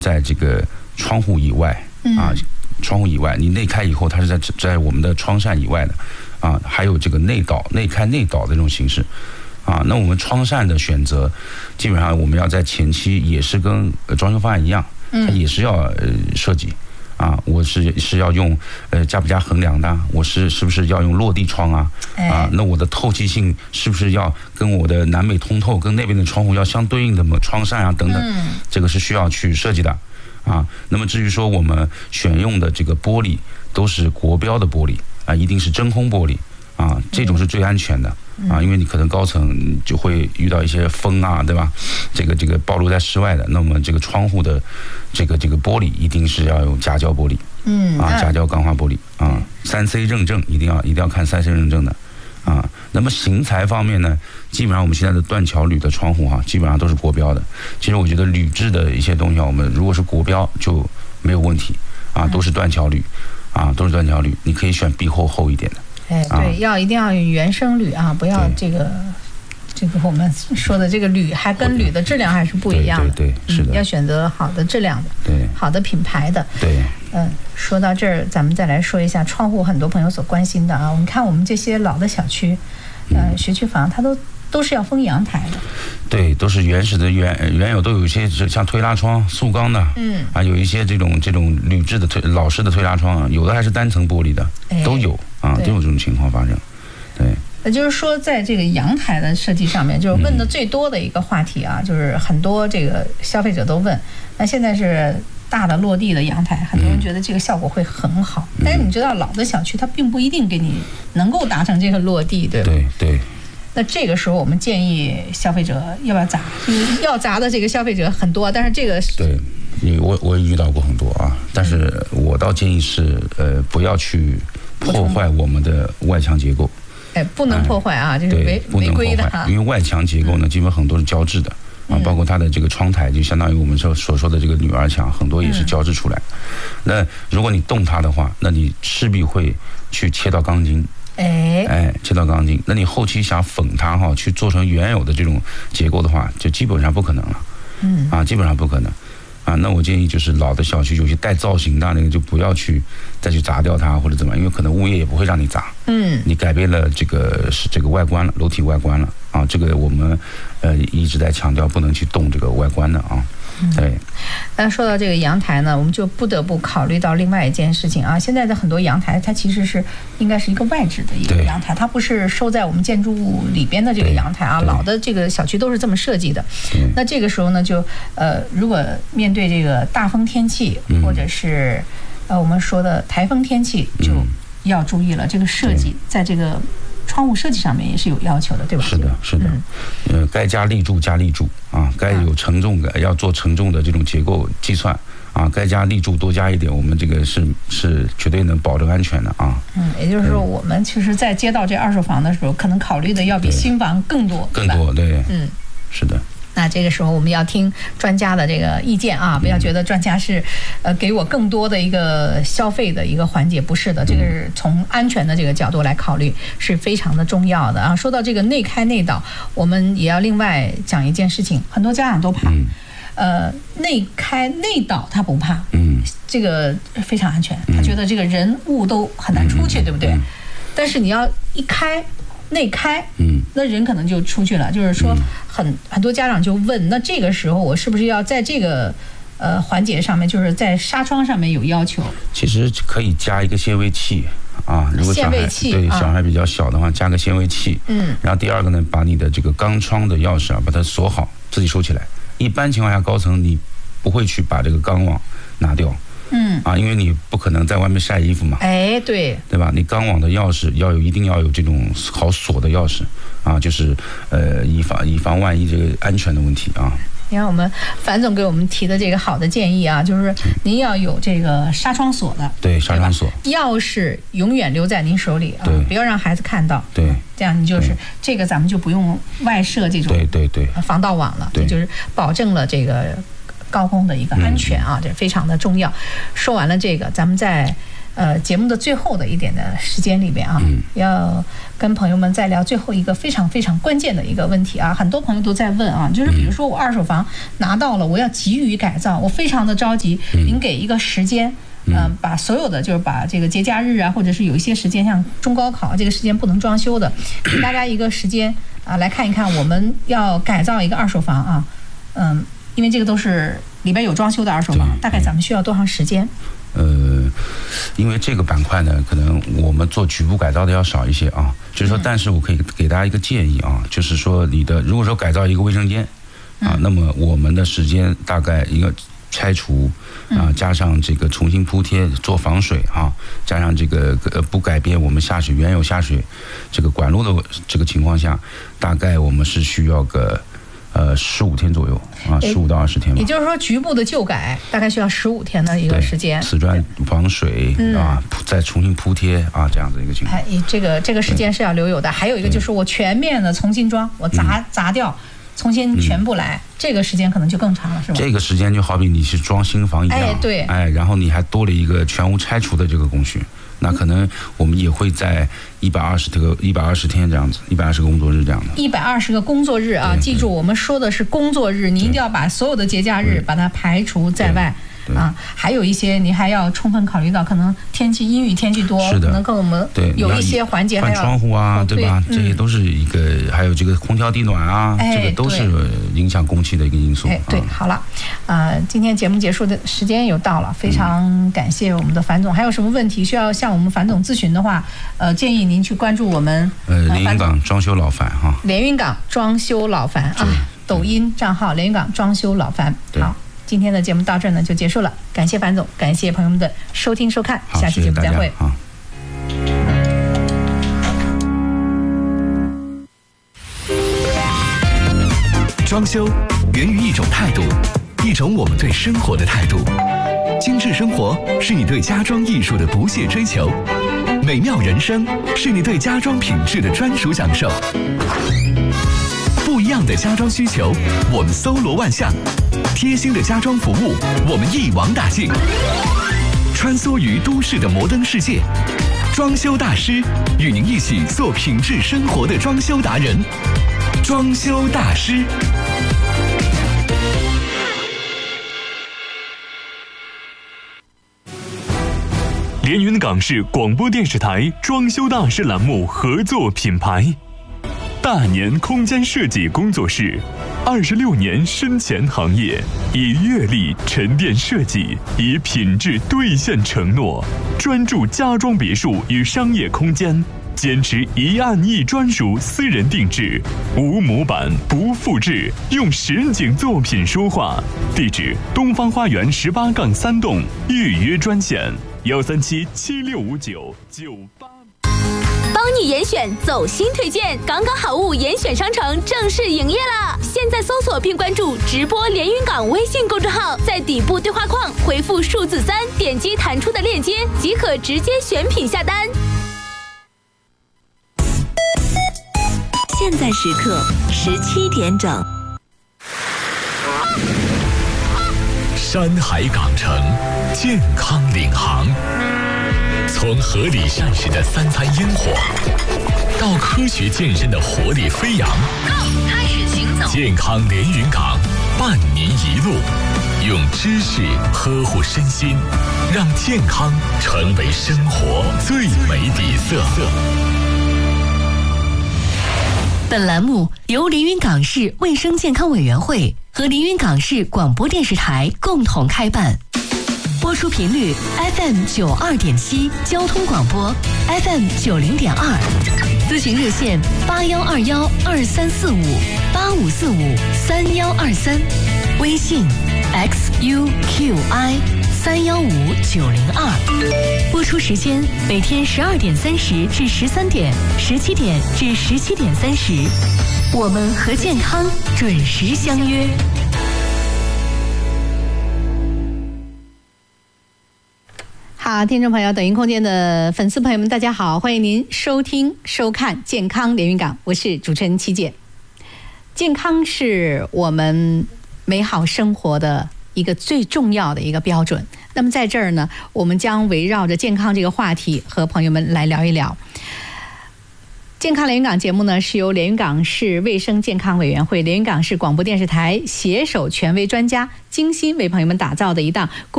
在这个窗户以外啊，窗户以外，你内开以后，它是在我们的窗扇以外的啊，还有这个内开内倒的这种形式啊。那我们窗扇的选择，基本上我们要在前期也是跟装修方案一样，它也是要设计。啊，我是要用加不加横梁的？我是不是要用落地窗啊？啊，那我的透气性是不是要跟我的南北通透跟那边的窗户要相对应的窗扇啊等等？这个是需要去设计的啊。那么至于说我们选用的这个玻璃都是国标的玻璃啊，一定是真空玻璃啊，这种是最安全的啊，因为你可能高层就会遇到一些风啊，对吧？这个暴露在室外的，那么这个窗户的这个玻璃一定是要用夹胶玻璃，夹胶钢化玻璃啊，3C 认证一定要看3C 认证的啊。那么型材方面呢，基本上我们现在的断桥铝的窗户基本上都是国标的。其实我觉得铝制的一些东西我们如果是国标就没有问题啊，都是断桥铝啊，都是断桥铝，你可以选壁厚一点的。 对，一定要用原生铝啊，不要这个我们说的这个铝还跟铝的质量还是不一样的。 对，是的， 要选择好的质量的， 对，好的品牌的。 对， 说到这儿，咱们再来说一下窗户，很多朋友所关心的啊。我们看我们这些老的小区，学区房，它都是要封阳台的。 对，都是原始的原有都有一些像推拉窗塑钢的，有一些这种铝制的老式的推拉窗，有的还是单层玻璃的，都有啊，都有这种情况发生。对， 那就是说，在这个阳台的设计上面，就是问的最多的一个话题啊，就是很多这个消费者都问，那现在是大的落地的阳台，很多人觉得这个效果会很好，但是你知道老的小区它并不一定给你能够达成这个落地，对吧？ 对。 那这个时候我们建议消费者要不要砸？要砸的这个消费者很多，但是这个对，我也遇到过很多啊，但是我倒建议是不要去破坏我们的外墙结构。 不能破坏啊，这是违规的哈。 因为外墙结构呢，基本很多是胶质的啊，包括它的这个窗台，就相当于我们所说的这个女儿墙，很多也是胶质出来的。那如果你动它的话，那你势必会去切到钢筋。切到钢筋，那你后期想缝它去做成原有的这种结构的话，就基本上不可能了。基本上不可能。那我建议就是老的小区有些带造型的那个就不要再去砸掉它或者怎么样，因为可能物业也不会让你砸。你改变了这个外观了，楼体外观了啊，这个我们一直在强调不能去动这个外观的啊。对。 那说到这个阳台呢，我们就不得不考虑到另外一件事情啊。现在的很多阳台，它其实应该是一个外置的一个阳台，它不是收在我们建筑物里边的这个阳台啊。老的这个小区都是这么设计的。那这个时候呢，就如果面对这个大风天气，或者是我们说的台风天气，就要注意了。这个设计在这个窗户设计上面也是有要求的，对吧？ 是的，该加立柱加立柱啊，该有承重的要做承重的这种结构计算啊，该加立柱多加一点，我们这个是绝对能保证安全的啊。 也就是说，我们其实在接到这二手房的时候，可能考虑的要比新房更多， 对，是的。 那这个时候我们要听专家的这个意见啊，不要觉得专家是给我更多的一个消费的一个环节，不是的，这个是从安全的这个角度来考虑，是非常的重要的啊。说到这个内开内倒，我们也要另外讲一件事情，很多家长都怕，内开内倒他不怕，这个非常安全，他觉得这个人物都很难出去，对不对？但是你要一开内开，那人可能就出去了。就是说，很多家长就问，那这个时候我是不是要在这个环节上面，就是在纱窗上面有要求？ 其实可以加一个限位器啊，如果小孩比较小的话，加个限位器。然后第二个呢，把你的这个钢窗的钥匙把它锁好，自己收起来。一般情况下，高层你不会去把这个钢网拿掉。因为你不可能在外面晒衣服嘛，对吧？你钢网的钥匙一定要有这种好锁的钥匙啊，就是以防万一这个安全的问题啊。 你看我们樊总给我们提的这个好的建议啊，就是您要有这个纱窗锁的， 对，纱窗锁， 钥匙永远留在您手里啊，不要让孩子看到， 对， 这样你就是这个咱们就不用外设这种防盗网了，就是保证了这个高空的一个安全啊，这非常的重要。说完了这个，咱们再节目的最后的一点的时间里边啊，要跟朋友们再聊最后一个非常非常关键的一个问题啊，很多朋友都在问啊，就是比如说我二手房拿到了，我要急于改造，我非常的着急，您给一个时间。把所有的就是把这个节假日啊，或者是有一些时间，像中高考这个时间不能装修的，给大家一个时间啊，来看一看我们要改造一个二手房啊，因为这个都是里边有装修的二手房，大概咱们需要多长时间？ 因为这个板块呢，可能我们做局部改造的要少一些啊，就是说，但是我可以给大家一个建议啊，就是说如果说改造一个卫生间啊，那么我们的时间大概一个。拆除啊，加上这个重新铺贴做防水啊，加上这个不改变我们原有下水这个管路的这个情况下，大概我们是需要个15天左右啊，15到20天吧。 也就是说，局部的旧改大概需要15天的一个时间。 瓷砖防水啊，再重新铺贴啊，这样的一个情况。 这个时间是要留有的。还有一个就是我全面的重新装，我砸掉。重新全部来，这个时间可能就更长了，是吧？这个时间就好比你是装新房一样， 对， 然后你还多了一个全屋拆除的这个工序，那可能我们也会在120天这样子，120个工作日这样的。 120个工作日啊，记住我们说的是工作日，你一定要把所有的节假日把它排除在外。啊，还有一些你还要充分考虑到，可能阴雨天气多，可能跟我们有一些环节还要换窗户啊，对吧？这些都是一个，还有这个空调地暖啊，这个都是影响供气的一个因素。 对，好了，今天节目结束的时间又到了，非常感谢我们的樊总。还有什么问题需要向我们樊总咨询的话，建议您去关注我们连云港装修老樊哈， 连云港装修老樊啊，抖音账号连云港装修老樊。好。今天的节目到这儿呢就结束了，感谢樊总，感谢朋友们的收听收看，下期节目再会。 装修源于一种态度，一种我们对生活的态度。精致生活是你对家装艺术的不懈追求，美妙人生是你对家装品质的专属享受。不一样的家装需求，我们搜罗万象；贴心的家装服务，我们一网打尽。穿梭于都市的摩登世界，装修大师与您一起做品质生活的装修达人。装修大师。 连云港市广播电视台装修大师栏目合作品牌。大年空间设计工作室，26年深潜行业，以阅历沉淀设计，以品质兑现承诺，专注家装别墅与商业空间，坚持一案一专属私人定制，无模板不复制，用实景作品说话。地址：东方花园18-3栋，预约专线137765998。 帮你严选走心推荐，港港好物严选商城正式营业了！现在搜索并关注直播连云港微信公众号，在底部对话框回复数字3，点击弹出的链接即可直接选品下单。 现在时刻17点整。 山海港城，健康领航。从合理膳食的3餐烟火，到科学健身的活力飞扬， 开始行走。 健康连云港，伴您一路，用知识呵护身心，让健康成为生活最美底色。 本栏目由连云港市卫生健康委员会和连云港市广播电视台共同开办。播出频率 FM 92.7，交通广播 FM 90.2，咨询热线8121234585453123，微信 XUQI315902。播出时间每天12点30至13点，17点至17点30，我们和健康准时相约。 好，听众朋友，抖音空间的粉丝朋友们，大家好，欢迎您收听收看健康连云港，我是主持人七姐。健康是我们美好生活的一个最重要的一个标准那么在这儿呢，我们将围绕着健康这个话题和朋友们来聊一聊。健康连云港节目呢，是由连云港市卫生健康委员会、连云港市广播电视台携手权威专家精心为朋友们打造的一档